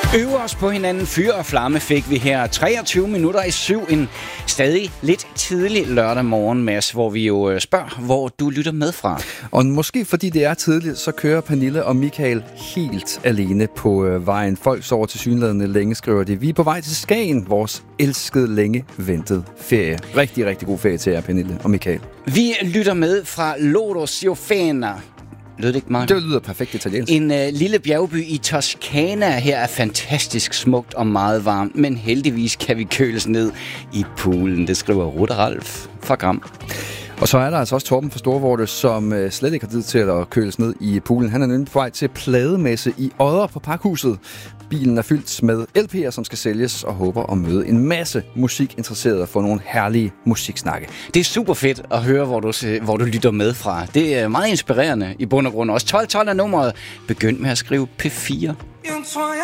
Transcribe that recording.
Øve os på hinanden, fyr og flamme fik vi her 23 minutter i 7. En stadig lidt tidlig lørdag morgen, Mads, hvor vi jo spørger, hvor du lytter med fra. Og måske fordi det er tidligt, så kører Pernille og Michael helt alene på vejen. Folk sover tilsyneladende længe, skriver de. Vi er på vej til Skagen, vores elskede, længe ventede ferie. Rigtig, rigtig god ferie til jer, Pernille og Michael. Vi lytter med fra Loro Siofana. Lød det ikke meget? Det lyder perfekt italiensk. En lille bjergby i Toskana her er fantastisk smukt og meget varmt, men heldigvis kan vi køles ned i poolen. Det skriver Rutte Ralf fra Gram. Og så er der altså også Torben fra Storvorte, som slet ikke har tid til at køles ned i poolen. Han er nemlig på vej til plademesse i Odder på Pakhuset. Bilen er fyldt med LP'er, som skal sælges, og håber at møde en masse musikinteresserede og få nogle herlige musiksnakke. Det er super fedt at høre, hvor du lytter med fra. Det er meget inspirerende i bund og grund. Også 1212 er nummeret. Begynd med at skrive P4.